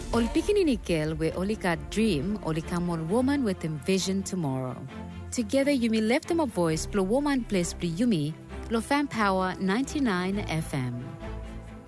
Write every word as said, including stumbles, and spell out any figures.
Ol pikini nikel we oli got dream, oli kamon woman with envision tomorrow. Together you may lift them a voice, blow woman place, blow yumi, lo fan power ninety-nine F M.